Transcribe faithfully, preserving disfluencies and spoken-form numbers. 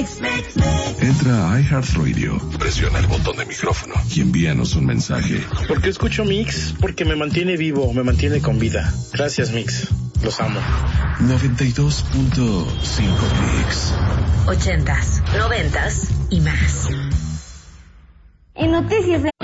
Mix, mix, mix. Entra a iHeartRadio, presiona el botón de micrófono y envíanos un mensaje. ¿Por qué escucho Mix? Porque me mantiene vivo, me mantiene con vida. Gracias, Mix. Los amo. noventa y dos punto cinco Mix. Ochentas, noventas y más. En noticias de